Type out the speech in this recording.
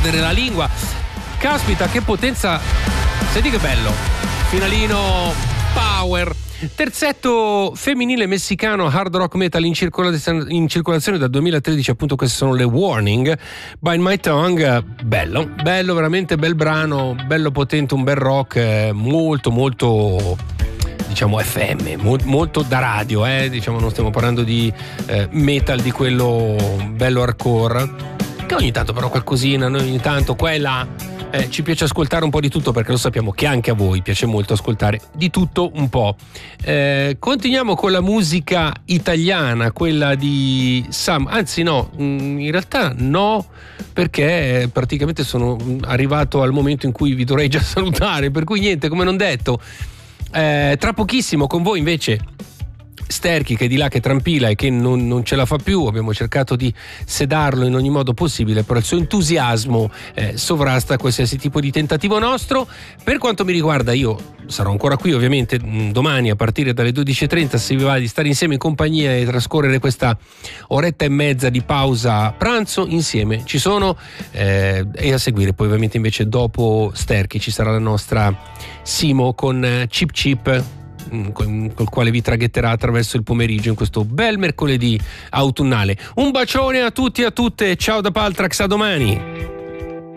mordere la lingua. Caspita, che potenza, senti che bello, finalino power. Terzetto femminile messicano hard rock metal in circolazione dal 2013, appunto. Queste sono le Warning, Bite My Tongue. Bello, veramente bel brano, bello potente, un bel rock molto molto, diciamo, FM, molto da radio, diciamo, non stiamo parlando di metal di quello bello hardcore, che ogni tanto però qualcosina, noi ogni tanto qua e là ci piace ascoltare un po' di tutto, perché lo sappiamo che anche a voi piace molto ascoltare di tutto un po'. Continuiamo con la musica italiana, quella di Sam, anzi no, in realtà no, perché praticamente sono arrivato al momento in cui vi dovrei già salutare, per cui niente, come non detto, tra pochissimo con voi invece Sterchi, che è di là che trampila e che non ce la fa più. Abbiamo cercato di sedarlo in ogni modo possibile, però il suo entusiasmo sovrasta qualsiasi tipo di tentativo nostro. Per quanto mi riguarda, io sarò ancora qui ovviamente domani a partire dalle 12:30, se vi va di stare insieme in compagnia e trascorrere questa oretta e mezza di pausa pranzo insieme. Ci sono e a seguire poi ovviamente invece dopo Sterchi ci sarà la nostra Simo con Chip Chip, col quale vi traghetterà attraverso il pomeriggio in questo bel mercoledì autunnale. Un bacione a tutti e a tutte, ciao da Paltrax, a domani.